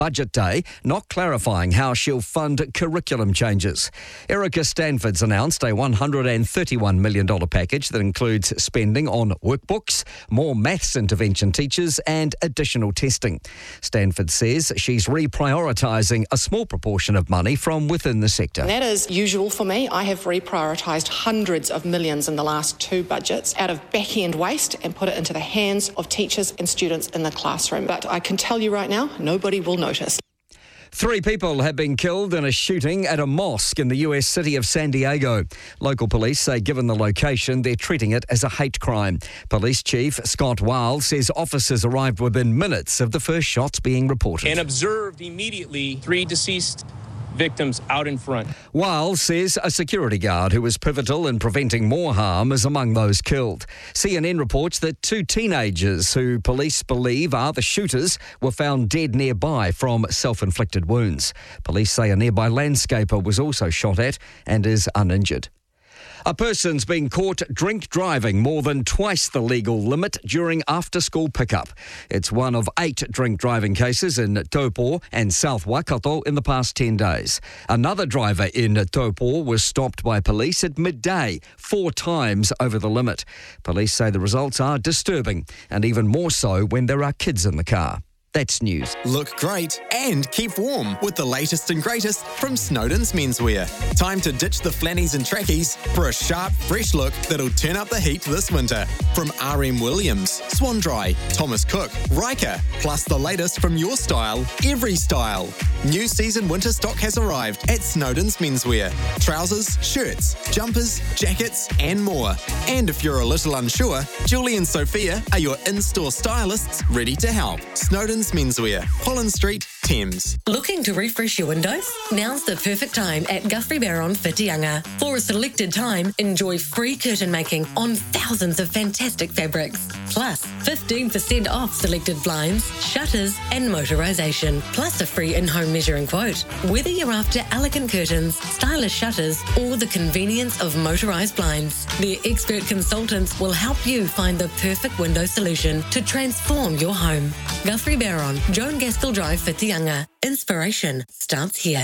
Budget Day, not clarifying how she'll fund curriculum changes. Erica Stanford's announced a $131 million package that includes spending on workbooks, more maths intervention teachers and additional testing. Stanford says she's reprioritising a small proportion of money from within the sector. That is usual for me. I have reprioritised hundreds of millions in the last 2 budgets out of back-end waste and put it into the hands of teachers and students in the classroom. But I can tell you right now, nobody will notice. 3 people have been killed in a shooting at a mosque in the US city of San Diego. Local police say given the location, they're treating it as a hate crime. Police Chief Scott Wild says officers arrived within minutes of the first shots being reported. And observed immediately 3 deceased victims out in front. Wild says a security guard who was pivotal in preventing more harm is among those killed. CNN reports that 2 teenagers who police believe are the shooters were found dead nearby from self-inflicted wounds. Police say a nearby landscaper was also shot at and is uninjured. A person's been caught drink driving more than twice the legal limit during after-school pickup. It's one of 8 drink driving cases in Taupo and South Waikato in the past 10 days. Another driver in Taupo was stopped by police at midday 4 times over the limit. Police say the results are disturbing, and even more so when there are kids in the car. That's news. Look great and keep warm with the latest and greatest from Snowden's Menswear. Time to ditch the flannies and trackies for a sharp, fresh look that'll turn up the heat this winter. From R.M. Williams, Swan Dry, Thomas Cook, Riker, plus the latest from your style, every style. New season winter stock has arrived at Snowden's Menswear. Trousers, shirts, jumpers, jackets and more. And if you're a little unsure, Julie and Sophia are your in-store stylists ready to help. Snowden's Menswear, Holland Street, Thames. Looking to refresh your windows? Now's the perfect time at Guthrie Barron Whitianga. For a selected time, enjoy free curtain making on thousands of fantastic fabrics. Plus, 15% off selected blinds, shutters and motorisation. Plus a free in-home measuring quote. Whether you're after elegant curtains, stylish shutters or the convenience of motorised blinds, their expert consultants will help you find the perfect window solution to transform your home. Guthrie Barron, Joan Gaskell Drive, Whitianga. Inspiration starts here.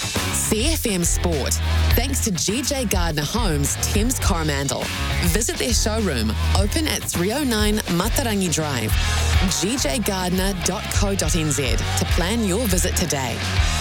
CFM Sport. Thanks to GJ Gardner Homes, Thames Coromandel. Visit their showroom, open at 309 Matarangi Drive. gjgardner.co.nz to plan your visit today.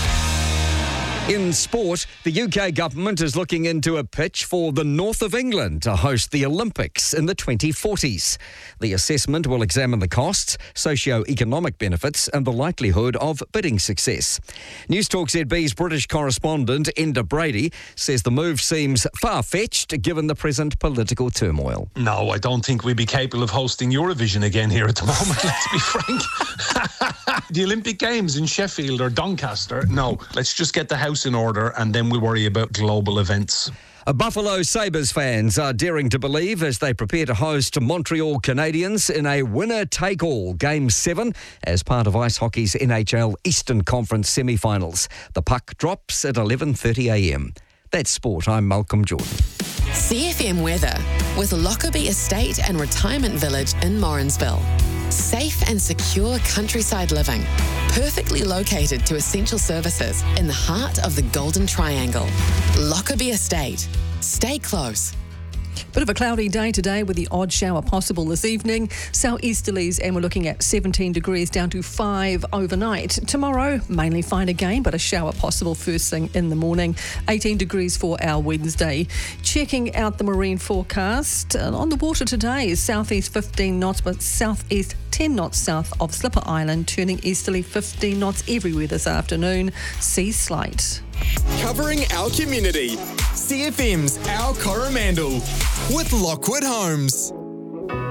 In sport, the UK government is looking into a pitch for the north of England to host the Olympics in the 2040s. The assessment will examine the costs, socio-economic benefits and the likelihood of bidding success. Newstalk ZB's British correspondent Enda Brady says the move seems far-fetched given the present political turmoil. No, I don't think we'd be capable of hosting Eurovision again here at the moment, let's be frank. The Olympic Games in Sheffield or Doncaster? No, let's just get the house in order and then we'll worry about global events. Buffalo Sabres fans are daring to believe as they prepare to host Montreal Canadiens in a winner-take-all Game 7 as part of ice hockey's NHL Eastern Conference semi-finals. The puck drops at 11:30am. That's sport. I'm Malcolm Jordan. CFM weather with Lockerbie Estate and Retirement Village in Morrinsville. Safe and secure countryside living. Perfectly located to essential services in the heart of the Golden Triangle. Lockerbie Estate. Stay close. Bit of a cloudy day today with the odd shower possible this evening. Southeasterlies, and we're looking at 17 degrees down to 5 overnight. Tomorrow, mainly fine again, but a shower possible first thing in the morning. 18 degrees for our Wednesday. Checking out the marine forecast. On the water today is southeast 15 knots, but southeast 10 knots south of Slipper Island, turning easterly 15 knots everywhere this afternoon. Sea slight. Covering our community. CFM's Our Coromandel with Lockwood Homes.